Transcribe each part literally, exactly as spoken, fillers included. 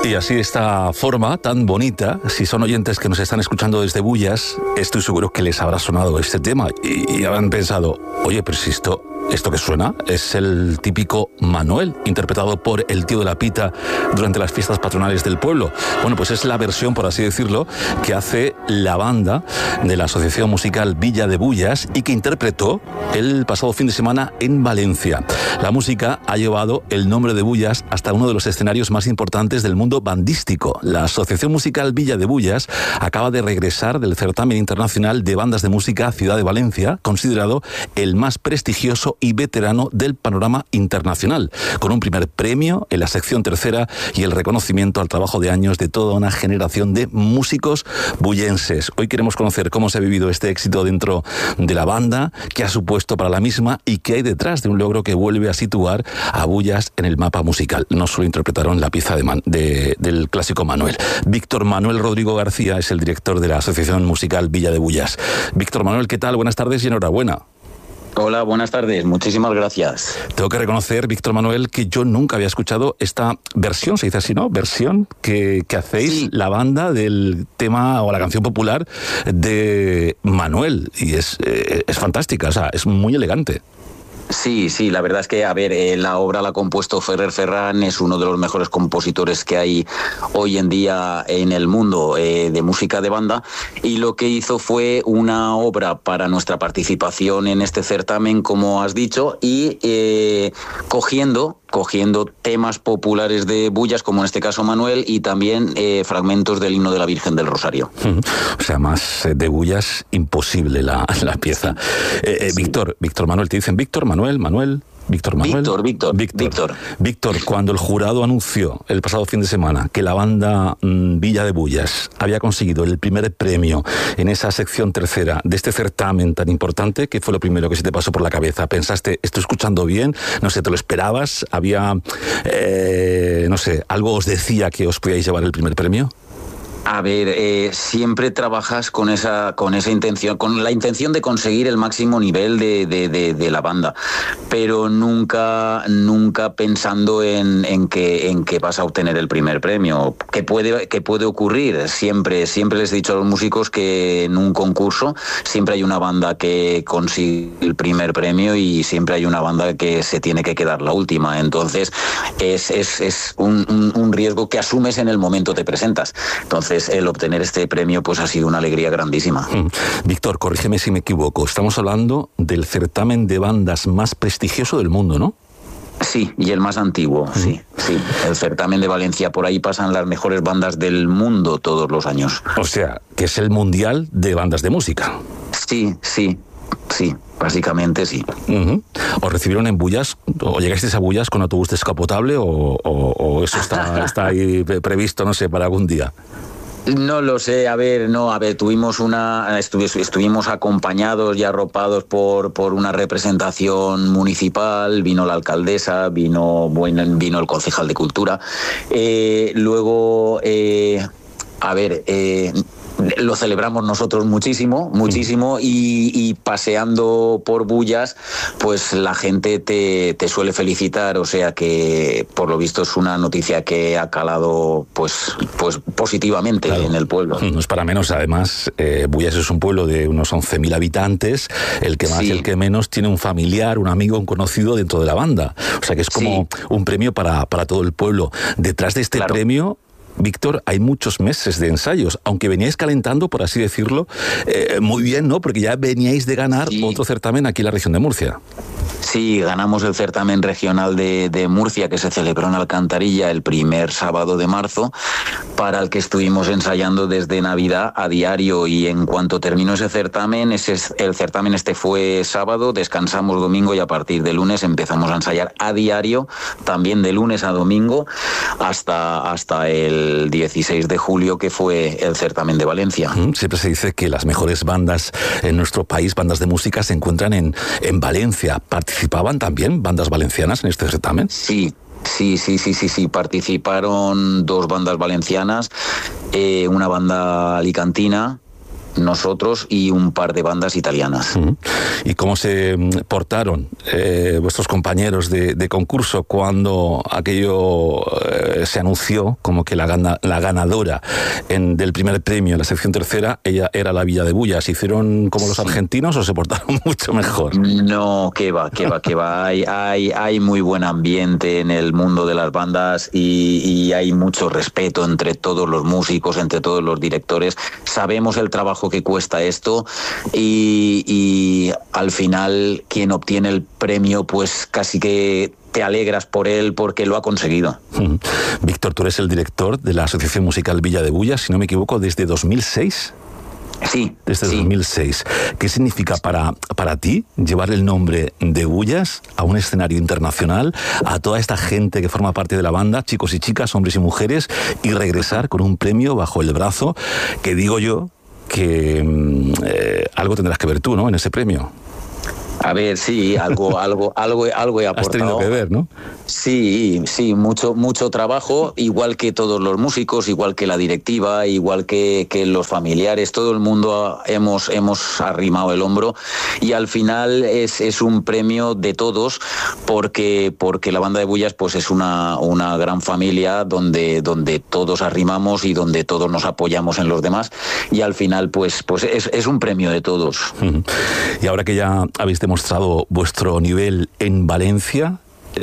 Y así, de esta forma tan bonita, si son oyentes que nos están escuchando desde Bullas, estoy seguro que les habrá sonado este tema y, y habrán pensado, oye, pero si esto, esto que suena es el típico Manuel, interpretado por el tío de la pita durante las fiestas patronales del pueblo. Bueno, pues es la versión, por así decirlo, que hace la banda de la Asociación Musical Villa de Bullas y que interpretó el pasado fin de semana en Valencia. La música ha llevado el nombre de Bullas hasta uno de los escenarios más importantes del mundo bandístico. La Asociación Musical Villa de Bullas acaba de regresar del certamen internacional de bandas de música Ciudad de Valencia, considerado el más prestigioso y veterano del panorama internacional, con un primer premio en la sección tercera y el reconocimiento al trabajo de años de toda una generación de músicos bullenses. Hoy queremos conocer cómo se ha vivido este éxito dentro de la banda, qué ha supuesto para la misma y qué hay detrás de un logro que vuelve a situar a Bullas en el mapa musical. No solo interpretaron la pieza de, Man, de del clásico Manuel. Víctor Manuel Rodrigo García es el director de la Asociación Musical Villa de Bullas. Víctor Manuel, ¿qué tal? Buenas tardes y enhorabuena. Hola, buenas tardes. Muchísimas gracias. Tengo que reconocer, Víctor Manuel, que yo nunca había escuchado esta versión, se dice así, ¿no? Versión que, que hacéis, sí, la banda del tema o la canción popular de Manuel. Y es, eh, es fantástica, o sea, es muy elegante. Sí, sí, la verdad es que, a ver, eh, la obra la ha compuesto Ferrer Ferran, es uno de los mejores compositores que hay hoy en día en el mundo eh, de música de banda, y lo que hizo fue una obra para nuestra participación en este certamen, como has dicho, y eh, cogiendo... cogiendo temas populares de Bullas, como en este caso Manuel, y también eh, fragmentos del himno de la Virgen del Rosario. O sea, más de Bullas, imposible la, la pieza. Eh, eh, sí. Víctor, Víctor Manuel, te dicen Víctor, Manuel, Manuel... Víctor Manuel. Víctor, Víctor, Víctor, Víctor. Víctor, cuando el jurado anunció el pasado fin de semana que la banda mmm, Villa de Bullas había conseguido el primer premio en esa sección tercera de este certamen tan importante, ¿qué fue lo primero que se te pasó por la cabeza? ¿Pensaste, estoy escuchando bien? No sé, ¿te lo esperabas? ¿Había, eh, no sé, algo os decía que os podíais llevar el primer premio? A ver, eh, siempre trabajas con esa con esa intención, con la intención de conseguir el máximo nivel de, de, de, de la banda, pero nunca nunca pensando en, en que en que vas a obtener el primer premio. Que puede que puede ocurrir. Siempre siempre les he dicho a los músicos que en un concurso siempre hay una banda que consigue el primer premio y siempre hay una banda que se tiene que quedar la última. Entonces es es es un, un, un riesgo que asumes en el momento que te presentas. Entonces el obtener este premio pues ha sido una alegría grandísima. Mm. Víctor, corrígeme si me equivoco, estamos hablando del certamen de bandas más prestigioso del mundo, ¿no? Sí, y el más antiguo, mm. sí, sí. El certamen de Valencia, por ahí pasan las mejores bandas del mundo todos los años. O sea, que es el mundial de bandas de música. Sí, sí, sí. Básicamente sí. Uh-huh. ¿Os recibieron en Bullas o llegasteis a Bullas con autobús descapotable o, o, o eso está, está ahí previsto, no sé, para algún día? No lo sé, a ver, no, a ver, tuvimos una, estuvi- estuvimos acompañados y arropados por, por una representación municipal, vino la alcaldesa, vino, bueno, vino el concejal de Cultura, eh, luego, eh, a ver, eh, lo celebramos nosotros muchísimo, muchísimo, y, y paseando por Bullas, pues la gente te, te suele felicitar, o sea que por lo visto es una noticia que ha calado pues, pues positivamente, claro, en el pueblo. No es para menos, además, eh, Bullas es un pueblo de unos once mil habitantes, el que más sí. y el que menos tiene un familiar, un amigo, un conocido dentro de la banda, o sea que es como sí. un premio para, para todo el pueblo. Detrás de este claro. premio, Víctor, hay muchos meses de ensayos, aunque veníais calentando, por así decirlo, eh, muy bien, ¿no? Porque ya veníais de ganar sí. otro certamen aquí en la región de Murcia. Sí, ganamos el certamen regional de, de Murcia, que se celebró en Alcantarilla el primer sábado de marzo, para el que estuvimos ensayando desde Navidad a diario, y en cuanto terminó ese certamen, ese, el certamen este fue sábado, descansamos domingo y a partir de lunes empezamos a ensayar a diario, también de lunes a domingo, hasta, hasta el dieciséis de julio, que fue el certamen de Valencia. Siempre se dice que las mejores bandas en nuestro país, bandas de música, se encuentran en, en Valencia. ¿Participaban también bandas valencianas en este certamen? Sí. Sí, sí, sí, sí, sí. Participaron dos bandas valencianas, eh, una banda alicantina, nosotros y un par de bandas italianas. ¿Y cómo se portaron eh, vuestros compañeros de, de concurso cuando aquello eh, se anunció como que la, gana, la ganadora en, del primer premio en la sección tercera, ella era la Villa de Bullas. ¿Hicieron como los argentinos o se portaron mucho mejor? No, que va, que va, que va. Hay, hay, hay muy buen ambiente en el mundo de las bandas y, y hay mucho respeto entre todos los músicos, entre todos los directores. Sabemos el trabajo que cuesta esto y, y al final quien obtiene el premio pues casi que te alegras por él porque lo ha conseguido. Mm. Víctor, tú eres el director de la Asociación Musical Villa de Bullas, si no me equivoco, desde dos mil seis. Sí. Desde sí. dos mil seis. ¿Qué significa para, para ti llevar el nombre de Bullas a un escenario internacional, a toda esta gente que forma parte de la banda, chicos y chicas, hombres y mujeres, y regresar con un premio bajo el brazo, que digo yo que eh, algo tendrás que ver tú, ¿no?, en ese premio? A ver, sí, algo, algo, algo, algo he aportado. Has tenido que ver, ¿no? Sí, sí, mucho, mucho trabajo, igual que todos los músicos, igual que la directiva, igual que, que los familiares, todo el mundo hemos, hemos arrimado el hombro y al final es, es un premio de todos porque, porque la banda de Bullas pues es una, una gran familia donde, donde todos arrimamos y donde todos nos apoyamos en los demás y al final pues, pues es, es un premio de todos. Y ahora que ya habéis demostrado vuestro nivel en Valencia,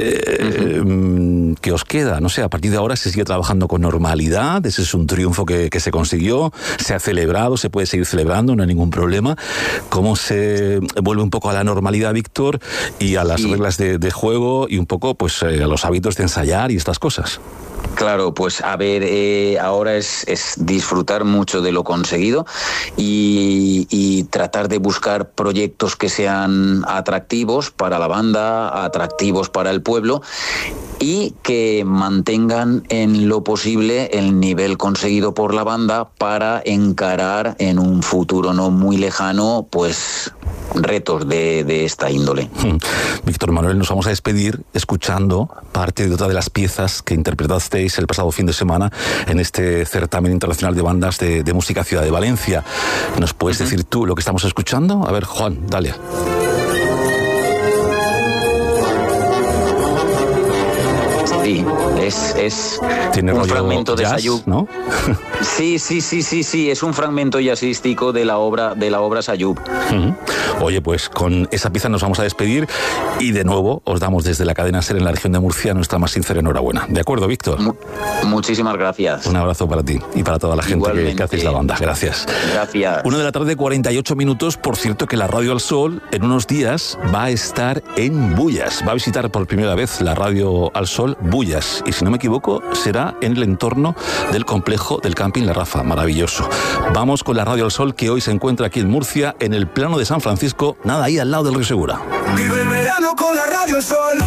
Eh, uh-huh. ¿qué os queda? No sé, a partir de ahora se sigue trabajando con normalidad, ese es un triunfo que, que se consiguió, se ha celebrado, se puede seguir celebrando, no hay ningún problema. ¿Cómo se vuelve un poco a la normalidad, Víctor, y a las sí. reglas de, de juego y un poco pues eh, a los hábitos de ensayar y estas cosas? Claro, pues a ver, eh, ahora es, es disfrutar mucho de lo conseguido y, y tratar de buscar proyectos que sean atractivos para la banda, atractivos para el pueblo y que mantengan en lo posible el nivel conseguido por la banda para encarar en un futuro no muy lejano, pues retos de, de esta índole. Víctor Manuel, nos vamos a despedir escuchando parte de otra de las piezas que interpretasteis el pasado fin de semana en este certamen internacional de bandas de, de música Ciudad de Valencia. ¿Nos puedes uh-huh. decir tú lo que estamos escuchando? A ver, Juan, dale. Sí, es, es ¿Tiene un rollo fragmento de jazz, Sayub, ¿no? Sí, sí, sí, sí, sí, es un fragmento jazzístico de la obra de la obra Sayub. Uh-huh. Oye, pues con esa pieza nos vamos a despedir y de nuevo os damos desde la cadena SER en la región de Murcia nuestra más sincera enhorabuena. ¿De acuerdo, Víctor? Mu- muchísimas gracias. Un abrazo para ti y para toda la gente que, que hacéis la banda. Gracias. Gracias. Una de la tarde, cuarenta y ocho minutos. Por cierto que la Radio al Sol en unos días va a estar en Bullas. Va a visitar por primera vez la Radio al Sol Bullas. Y si no me equivoco, será en el entorno del complejo del Camping La Rafa. Maravilloso. Vamos con la Radio al Sol, que hoy se encuentra aquí en Murcia, en el plano de San Francisco, nada ahí al lado del Río Segura. Vive el verano con la Radio al Sol.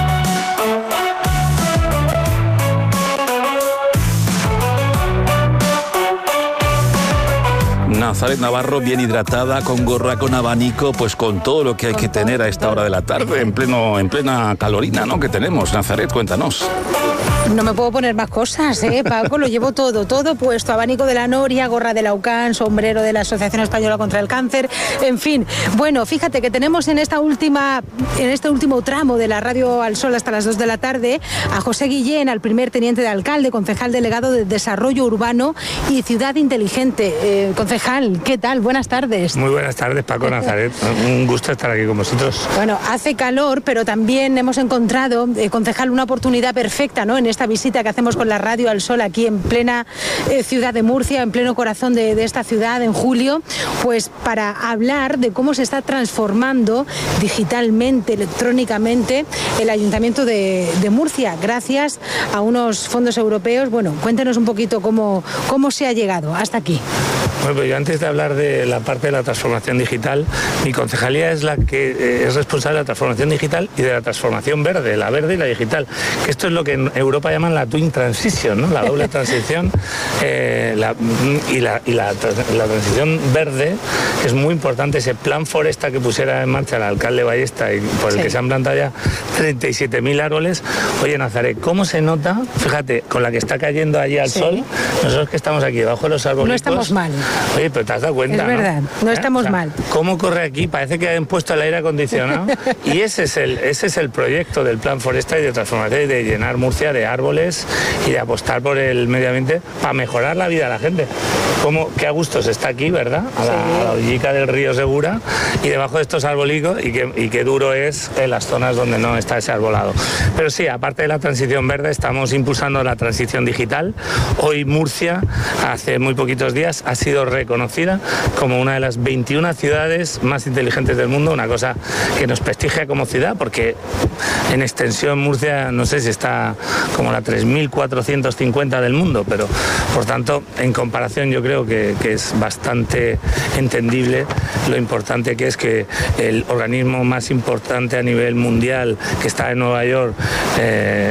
Nazaret Navarro, bien hidratada, con gorra, con abanico, pues con todo lo que hay que tener a esta hora de la tarde, en pleno, en plena calorina, ¿no?, que tenemos. Nazaret, cuéntanos. No me puedo poner más cosas, ¿eh, Paco? Lo llevo todo, todo puesto. Abanico de la Noria, gorra de la U C A N, sombrero de la Asociación Española contra el Cáncer, en fin. Bueno, fíjate que tenemos en esta última, en este último tramo de la Radio al Sol hasta las dos de la tarde a José Guillén, al primer teniente de alcalde, concejal delegado de Desarrollo Urbano y Ciudad Inteligente. Eh, concejal, ¿qué tal? Buenas tardes. Muy buenas tardes, Paco, Nazaret. Un gusto estar aquí con vosotros. Bueno, hace calor, pero también hemos encontrado, eh, concejal, una oportunidad perfecta, ¿no?, en esta visita que hacemos con la Radio al Sol aquí en plena eh, ciudad de Murcia, en pleno corazón de, de esta ciudad en julio, pues para hablar de cómo se está transformando digitalmente, electrónicamente el Ayuntamiento de, de Murcia, gracias a unos fondos europeos. Bueno, cuéntenos un poquito cómo, cómo se ha llegado hasta aquí. Bueno, pues yo antes de hablar de la parte de la transformación digital, mi concejalía es la que eh, es responsable de la transformación digital y de la transformación verde, la verde y la digital, que esto es lo que en Europa llaman la Twin Transition, ¿no?, la doble transición, eh, la, y, la, y la, la transición verde, que es muy importante, ese plan Foresta que pusiera en marcha el alcalde Ballesta y por el sí. que se han plantado ya treinta y siete mil árboles. Oye, Nazaret, ¿cómo se nota? Fíjate, con la que está cayendo allí al sí. sol, nosotros que estamos aquí debajo de los árboles. No estamos mal. Oye, pero te has dado cuenta, es verdad, no, no ¿Eh? estamos o sea, mal. ¿Cómo corre aquí? Parece que han puesto el aire acondicionado y ese es el, ese es el proyecto del Plan Forestal y de transformación, de llenar Murcia de árboles y de apostar por el medio ambiente para mejorar la vida de la gente. Como qué a gusto se está aquí, ¿verdad? A la, sí. a la orillica del río Segura y debajo de estos arbolicos y qué, y qué duro es en las zonas donde no está ese arbolado. Pero sí, aparte de la transición verde, estamos impulsando la transición digital. Hoy Murcia, hace muy poquitos días, ha sido reconocida como una de las veintiuna ciudades más inteligentes del mundo, una cosa que nos prestigia como ciudad, porque en extensión Murcia no sé si está como la tres mil cuatrocientos cincuenta del mundo, pero por tanto, en comparación yo creo que, que es bastante entendible lo importante que es que el organismo más importante a nivel mundial, que está en Nueva York, eh,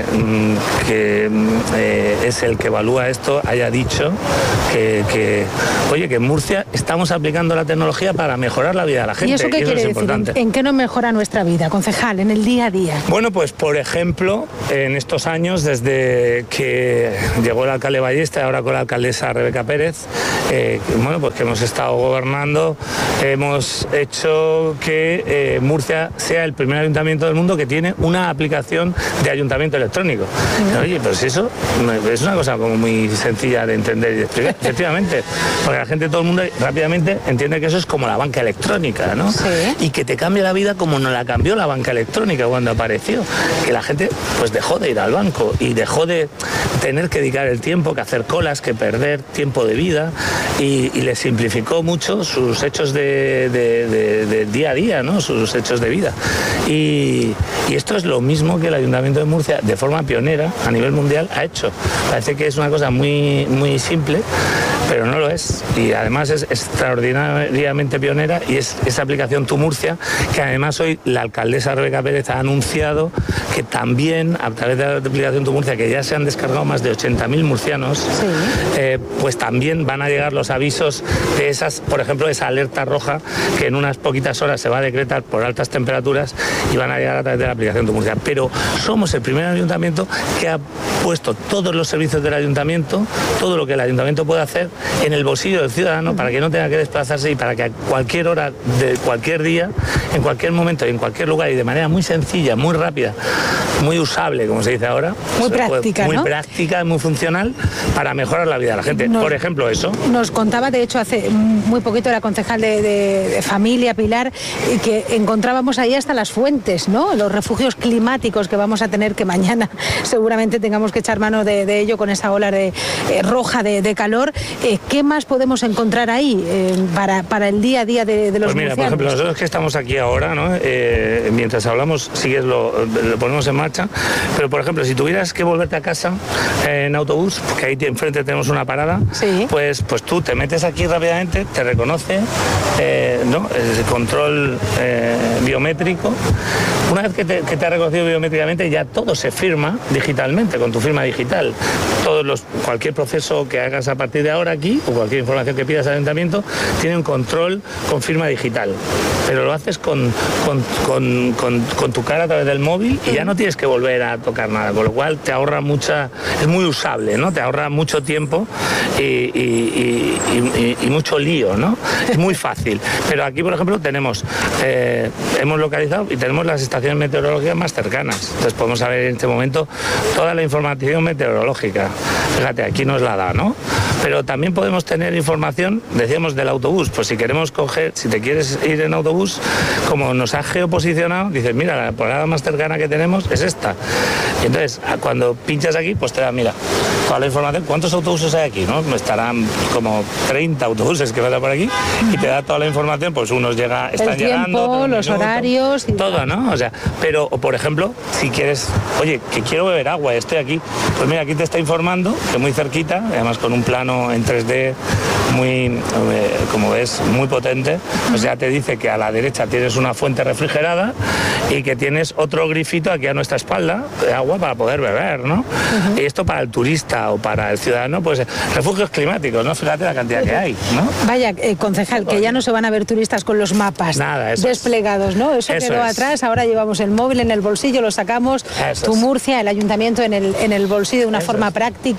que eh, es el que evalúa esto, haya dicho que, que, oye, que en Murcia estamos aplicando la tecnología para mejorar la vida de la gente. ¿Y eso qué y eso quiere es decir? Importante. ¿En qué nos mejora nuestra vida, concejal, en el día a día? Bueno, pues por ejemplo, en estos años, desde que llegó el alcalde Ballesta y ahora con la alcaldesa Rebeca Pérez, eh, bueno, pues que hemos estado gobernando, hemos hecho que eh, Murcia sea el primer ayuntamiento del mundo que tiene una aplicación de ayuntamiento electrónico. Uh-huh. Oye, pues eso es una cosa como muy sencilla de entender y de explicar, efectivamente, porque la gente, todo el mundo rápidamente entiende que eso es como la banca electrónica, ¿no? Sí. Y que te cambia la vida como nos la cambió la banca electrónica cuando apareció, que la gente pues dejó de ir al banco y dejó de tener que dedicar el tiempo, que hacer colas, que perder tiempo de vida, y, y le simplificó mucho sus hechos de, de, de, de día a día, ¿no? Sus hechos de vida. Y, y esto es lo mismo que el Ayuntamiento de Murcia, de forma pionera a nivel mundial, ha hecho. Parece que es una cosa muy, muy simple, pero no lo es. Y además es extraordinariamente pionera, y es esa aplicación Tu Murcia, que además hoy la alcaldesa Rebeca Pérez ha anunciado que también, a través de la aplicación Tu Murcia, que ya se han descargado más de ochenta mil murcianos, sí. eh, pues también van a llegar los avisos de esas, por ejemplo, esa alerta roja que en unas poquitas horas se va a decretar por altas temperaturas, y van a llegar a través de la aplicación Tu Murcia. Pero somos el primer ayuntamiento que ha puesto todos los servicios del ayuntamiento, todo lo que el ayuntamiento puede hacer, en el bolsillo del ciudadano, para que no tenga que desplazarse y para que a cualquier hora de cualquier día, en cualquier momento y en cualquier lugar, y de manera muy sencilla, muy rápida, muy usable, como se dice ahora, muy práctica, muy ¿no? práctica, muy funcional, para mejorar la vida de la gente. Nos, por ejemplo, eso. Nos contaba, de hecho, hace muy poquito la concejal de, de, de Familia, Pilar, que encontrábamos ahí hasta las fuentes, ¿no? Los refugios climáticos que vamos a tener, que mañana seguramente tengamos que echar mano de, de ello con esa ola de, eh, roja de, de calor. Eh, ¿Qué más podemos encontrar ahí eh, para, para el día a día de, de los Pues mira, murcianos? por ejemplo, nosotros que estamos aquí ahora, ¿no? Eh, mientras hablamos, sigues lo, lo ponemos en marcha, pero por ejemplo, si tuvieras que volverte a casa eh, en autobús, que ahí enfrente tenemos una parada, sí. pues, pues tú te metes aquí rápidamente, te reconoce, eh, ¿no? El control eh, biométrico. Una vez que te, que te ha reconocido biométricamente, ya todo se firma digitalmente, con tu firma digital. Todos los, cualquier proceso que hagas a partir de ahora aquí, o cualquier información que pidas al ayuntamiento, tiene un control con firma digital. Pero lo haces con, con, con, con, con tu cara a través del móvil, y ya no tienes que volver a tocar nada, con lo cual te ahorra mucha, es muy usable, ¿no? Te ahorra mucho tiempo y, y, y, y, y mucho lío, ¿no? Es muy fácil. Pero aquí, por ejemplo, tenemos, eh, hemos localizado y tenemos las estaciones meteorológicas más cercanas. Entonces podemos saber en este momento toda la información meteorológica. Fíjate, aquí nos la da, ¿no? Pero también podemos tener información, decíamos, del autobús. Pues si queremos coger, si te quieres ir en autobús, como nos ha geoposicionado, dices, mira, la parada más cercana que tenemos es esta. Y entonces, cuando pinchas aquí, pues te da, mira, toda la información. ¿Cuántos autobuses hay aquí? ¿No? Estarán como treinta autobuses que pasan por aquí, y te da toda la información. Pues unos llega, están el tiempo, llegando, los minuto, horarios, y todo, ¿no? O sea, pero, o por ejemplo, si quieres, oye, que quiero beber agua, estoy aquí, pues mira, aquí te está informando que muy cerquita, además con un plano en tres D muy, eh, como ves, muy potente, pues ya te dice que a la derecha tienes una fuente refrigerada y que tienes otro grifito aquí a nuestra espalda de agua para poder beber, ¿no? Uh-huh. Y esto para el turista o para el ciudadano, pues refugios climáticos, ¿no? Fíjate la cantidad que hay, ¿no? Vaya, eh, concejal, que ya no se van a ver turistas con los mapas Nada, eso desplegados, es. ¿no? Eso, eso quedó es. atrás, ahora llevamos el móvil en el bolsillo, lo sacamos, eso Tu es. Murcia, el ayuntamiento en el, en el bolsillo de una eso forma es. práctica.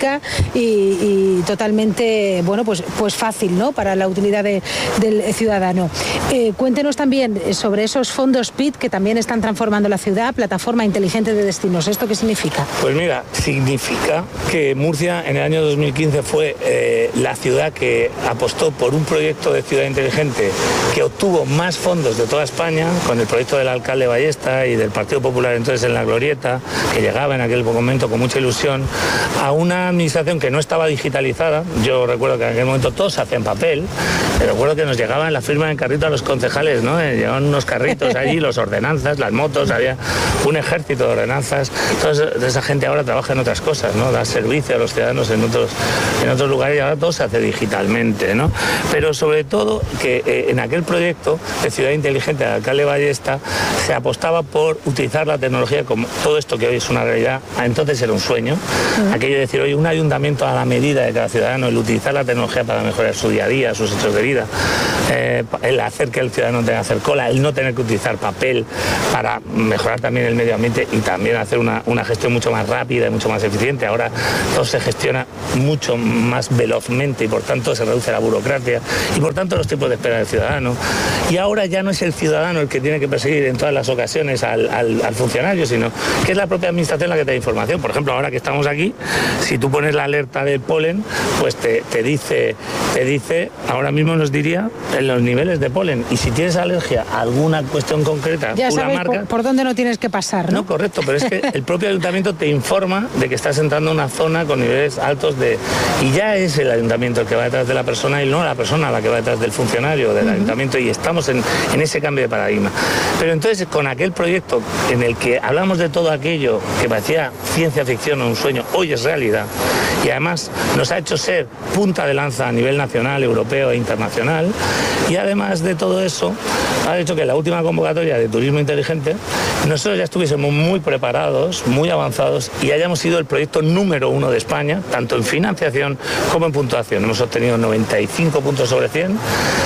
económica y, y totalmente, bueno, pues, pues fácil, ¿no?, para la utilidad de, del ciudadano. Eh, cuéntenos también sobre esos fondos P I T que también están transformando la ciudad, Plataforma Inteligente de Destinos. ¿Esto qué significa? Pues mira, significa que Murcia en el año dos mil quince fue eh, la ciudad que apostó por un proyecto de ciudad inteligente que obtuvo más fondos de toda España, con el proyecto del alcalde Ballesta y del Partido Popular entonces en la Glorieta, que llegaba en aquel momento con mucha ilusión, a una administración que no estaba digitalizada. Yo recuerdo que en aquel momento todo se hacía en papel, pero recuerdo que nos llegaban la firma en carrito a los concejales, ¿no? Eh, llegaban unos carritos allí, los ordenanzas, las motos, había un ejército de ordenanzas. Entonces esa gente ahora trabaja en otras cosas, ¿no? Da servicio a los ciudadanos en otros, en otros lugares y ahora todo se hace digitalmente, ¿no? Pero sobre todo que eh, en aquel proyecto de ciudad inteligente del alcalde Ballesta se apostaba por utilizar la tecnología como todo esto que hoy es una realidad. Entonces era un sueño, uh-huh. aquello de decir, oye, un ayuntamiento a la medida de cada ciudadano, el utilizar la tecnología para mejorar su día a día, sus hechos de vida, eh, el hacer que el ciudadano tenga que hacer cola, el no tener que utilizar papel para mejorar también el medio ambiente y también hacer una, una gestión mucho más rápida y mucho más eficiente. Ahora todo se gestiona mucho más velozmente y por tanto se reduce la burocracia y por tanto los tiempos de espera del ciudadano. Y ahora ya no es el ciudadano el que tiene que perseguir en todas las ocasiones al, al, al funcionario, sino que es la propia administración la que te da información. Por ejemplo, ahora que estamos aquí, si tú pones la alerta del polen, pues te, te dice, te dice, ahora mismo nos diría en los niveles de polen. Y si tienes alergia a alguna cuestión concreta, ya una sabes marca, por, por dónde no tienes que pasar, ¿no? No, correcto, pero es que el propio ayuntamiento te informa de que estás entrando en una zona con niveles altos de... Y ya es el ayuntamiento el que va detrás de la persona y no la persona la que va detrás del funcionario del uh-huh. ayuntamiento, y estamos en, en ese cambio de paradigma. Pero entonces con aquel proyecto en el que hablamos de todo aquello que parecía ciencia ficción o un sueño, hoy es realidad, y además nos ha hecho ser punta de lanza a nivel nacional, europeo e internacional, y además de todo eso ha hecho que en la última convocatoria de turismo inteligente nosotros ya estuviésemos muy preparados, muy avanzados y hayamos sido el proyecto número uno de España, tanto en financiación como en puntuación. Hemos obtenido noventa y cinco puntos sobre cien,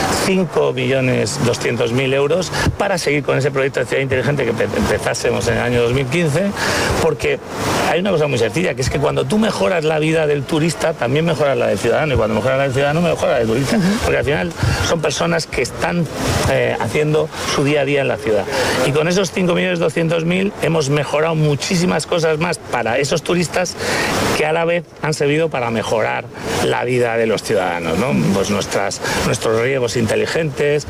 cinco millones doscientos mil euros para seguir con ese proyecto de ciudad inteligente que empezásemos en el año dos mil quince, porque hay una cosa muy sencilla, que es que cuando tú mejoras la vida del turista, también mejoras la del ciudadano, y cuando mejoras la del ciudadano, mejoras la del turista, porque al final son personas que están eh, haciendo su día a día en la ciudad. Y con esos cinco millones doscientos mil hemos mejorado muchísimas cosas más para esos turistas que a la vez han servido para mejorar la vida de los ciudadanos, ¿no? Pues nuestras, nuestros riegos inteligentes,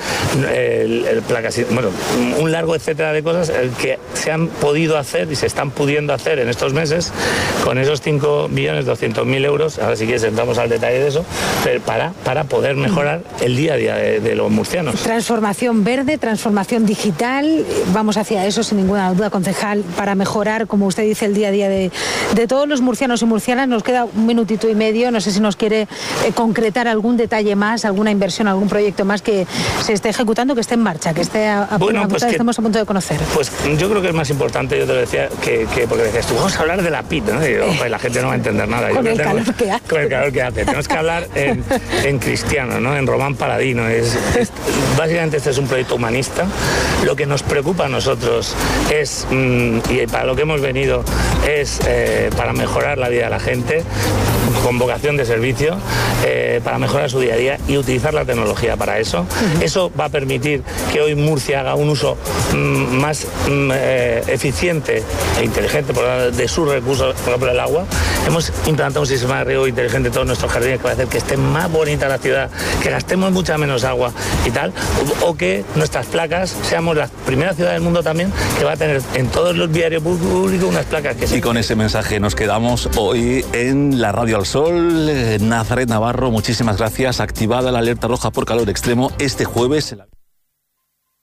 el, el placas, bueno, un largo etcétera de cosas que se han podido hacer y se están pudiendo hacer en estos meses con esos cinco millones doscientos mil euros. Ahora si quieres entramos al detalle de eso, pero para, para poder mejorar el día a día de, de los murcianos. Transformación verde, transformación digital, vamos hacia eso sin ninguna duda, concejal, para mejorar, como usted dice, el día a día de, de todos los murcianos y murcianas. Nos queda un minutito y medio, no sé si nos quiere eh, concretar algún detalle más, alguna inversión, algún proyecto más que se esté ejecutando, que esté en marcha, que esté a, a, bueno, a pues que que, estemos a punto de conocer. Pues yo creo que es más importante, yo te lo decía, que, que porque decías tú, vamos a hablar de la P I T, ¿no? Y digo, pues la gente no va a entender nada. Con yo el tengo, calor que hace. Con el calor que hace. Tenemos que hablar en, en cristiano, ¿no? En Román Paladino. Es, es, básicamente este es un proyecto humanista. Lo que nos preocupa a nosotros es, mmm, y para lo que hemos venido, es eh, para mejorar la vida de la gente, con vocación de servicio, eh, para mejorar su día a día y utilizar la tecnología para eso. Uh-huh. Eso va a permitir que hoy Murcia haga un uso mm, más mm, eh, eficiente e inteligente por, de sus recursos, por ejemplo el agua. Hemos implantado un sistema de riego inteligente en todos nuestros jardines que va a hacer que esté más bonita la ciudad, que gastemos mucha menos agua y tal, o, o que nuestras placas seamos la primera ciudad del mundo también que va a tener en todos los diarios públicos unas placas que... Y con ese mensaje nos quedamos hoy en la Radio Al Sol. Nazaret Navarro, muchísimas gracias. Activada la alerta roja por calor extremo este jueves.